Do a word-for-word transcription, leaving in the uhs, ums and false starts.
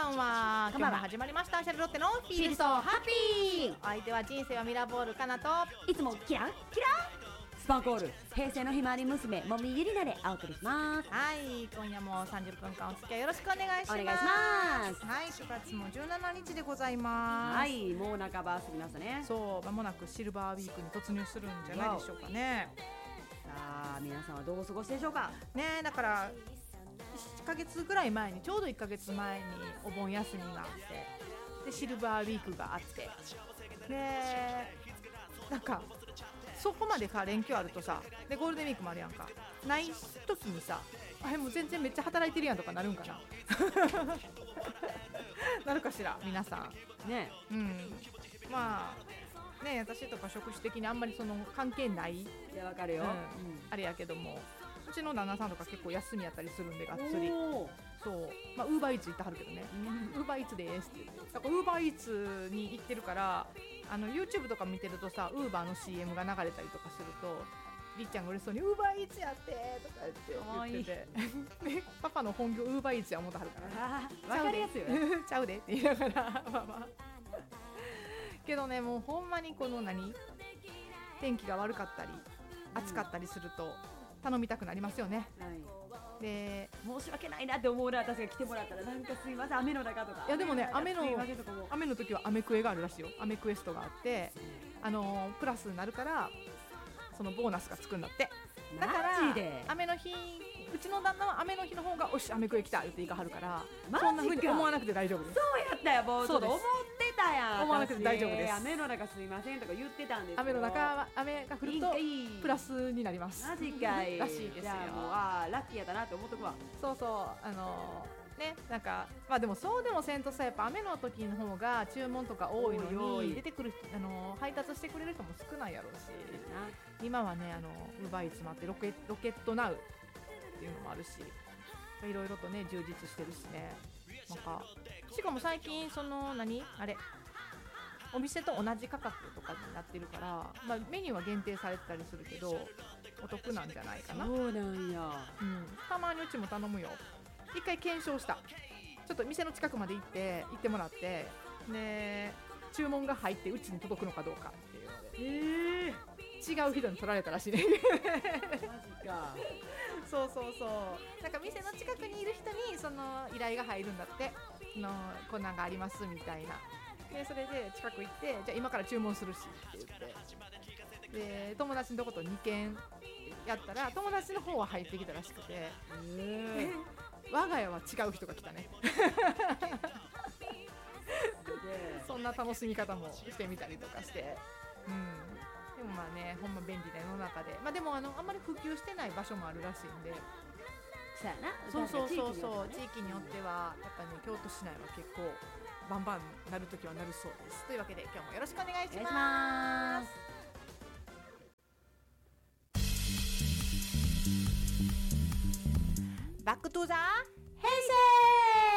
ばんは。今日も始まりましたシャルロッテのフィールソーハッピー。相手は人生はミラーボールかなと、 いつもキランキランスパンコール平成のひまわり娘もみゆりなでお送りします。 はい、今夜もさんじゅっぷんかんお付き合いよろしくお願いします。 お願いします。 はい、しがつもじゅうしちにちでございます。 はい、もう半ば過ぎましたね。 そう、間もなくシルバーウィークに突入するんじゃないでしょうかね。 さあ皆さんはどうお過ごしでしょうかね。だからいっかげつぐらい前に、ちょうどいっかげつまえにお盆休みがあって、でシルバーウィークがあって、でなんかそこまでさ連休あるとさ、でゴールデンウィークもあるやんか、ない時にさ、あれもう全然めっちゃ働いてるやんとかなるんかななるかしら皆さんね。 うん、まあね、私とか職種的にあんまりその関係ない、 いやわかるよ、 うんうん、 あれやけども、うちの旦那さんとか結構休みやったりするんでがっつり、 おそう、まあウーバーイーツ行ってはるけどね、ウーバーイーツでーすって言って、だからウーバーイーツに行ってるから、あの YouTube とか見てるとさ、ウーバーの シーエム が流れたりとかすると、りっちゃんが嬉しそうにウーバーイーツやってとか言って言ってて、ね、パパの本業ウーバーイーツや思ってはるからね。 わかりやすいよねちゃうでって言いながらまあまあけどね、もうほんまにこの何天気が悪かったり暑かったりすると頼みたくなりますよね、 はい、 で申し訳ないなって思うな、私が来てもらったらなんかすいません雨の中とか。 いやでもね、雨のの雨の時は雨クエがあるらしいよ。雨クエストがあって、あのー、プラスになるからそのボーナスがつくんだって。だからマジで雨の日、うちの旦那は雨の日の方がおし雨クエ来たって言いかはるから、 マジかそんな風に思わなくて大丈夫です。 そうやったよ、もうちょっと思ってたやん。 思わなくて大丈夫です。 雨の中すいませんとか言ってたんですけど、 雨の中は雨が降るといいプラスになります。 マジかいらしいですよ。 じゃあもうあラッキーやだなって思っとくわ。 そうそう、あのー、ね、なんかまあでもそうでもせんとさ、やっぱ雨の時の方が注文とか多いのに、 多い多い出てくる人、あのー、配達してくれる人も少ないやろうし、今はね、あのウーバーイーツもあってロケ、ロケットナウっていうのもあるし、いろいろとね充実してるしね。なんかしかも最近その何あれお店と同じ価格とかになってるから、まあ、メニューは限定されてたりするけどお得なんじゃないかな。 そうなんや、 うん、たまにうちも頼むよ。一回検証した。ちょっと店の近くまで行って行ってもらって、で注文が入ってうちに届くのかどうかっていうので、 えー、違う人に取られたらしいねマジかそうそうそう、なんか店の近くにいる人にその依頼が入るんだって、のこんなんがありますみたいな。でそれで近く行って、じゃあ今から注文するしって言って、で友達のとことにけんやったら友達の方は入ってきたらしくて、我が家は違う人が来たねそんな楽しみ方もしてみたりとかして、うん、でもまあね、ほんま便利な世の中で、まあ、でも あのあんまり普及してない場所もあるらしいんで、 そうやな、 そうそうそうそう、 地地域によってはやっぱりね、京都市内は結構バンバンなるときはなるそうです。というわけで今日もよろしくお願いします。バックトゥザ平成